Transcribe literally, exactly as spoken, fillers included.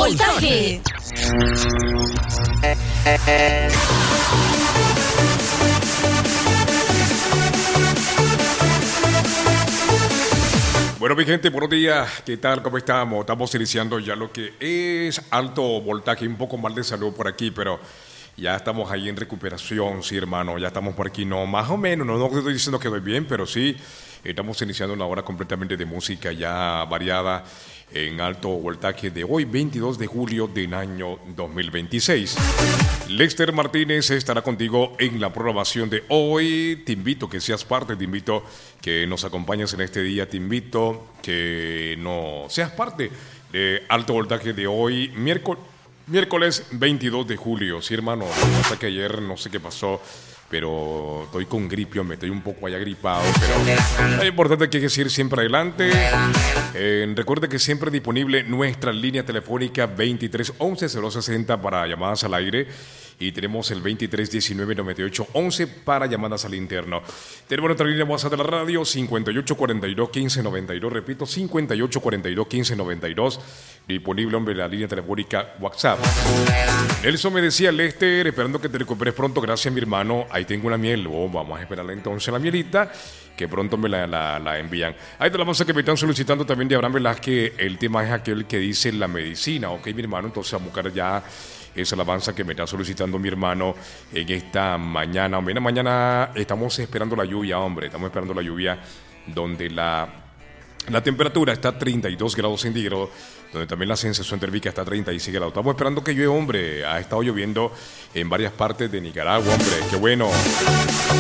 Voltaje. Bueno, mi gente, buenos días. ¿Qué tal? ¿Cómo estamos? Estamos iniciando ya lo que es alto voltaje, un poco mal de salud por aquí, pero ya estamos ahí en recuperación, sí, hermano. Ya estamos por aquí, no, más o menos. No, no estoy diciendo que doy bien, pero sí, estamos iniciando una hora completamente de música ya variada en alto voltaje de hoy, veintidós de julio del año dos mil veintiséis. Lester Martínez estará contigo en la programación de hoy. Te invito que seas parte, te invito que nos acompañes en este día, te invito que no seas parte de alto voltaje de hoy, miércoles, miércoles veintidós de julio. Sí, hermano, no sé que ayer no sé qué pasó, pero estoy con gripio, me estoy un poco allá gripado, pero es importante que hay que seguir siempre adelante. Eh, recuerde que siempre disponible nuestra línea telefónica veintitrés once cero sesenta para llamadas al aire y tenemos el veintitrés diecinueve noventa y ocho once para llamadas al interno. Tenemos nuestra línea WhatsApp de la radio cincuenta y ocho cuarenta y dos quince noventa y dos, repito, cincuenta y ocho cuarenta y dos quince noventa y dos, disponible, hombre, la línea telefónica WhatsApp. Nelson me decía, Lester, esperando que te recuperes pronto, gracias mi hermano, ahí tengo una miel, oh, vamos a esperarle entonces la mielita, que pronto me la, la, la envían. Ahí te la vamos a que me están solicitando también de Abraham Velázquez, el tema es aquel que dice la medicina, ok mi hermano, entonces vamos a buscar ya esa alabanza que me está solicitando mi hermano en esta mañana. Hombre, mañana estamos esperando la lluvia, hombre, estamos esperando la lluvia donde la, la temperatura está a treinta y dos grados centígrados, donde también la sensación térmica está a treinta y seis grados. Estamos esperando que llueva, hombre, ha estado lloviendo en varias partes de Nicaragua, hombre, qué bueno.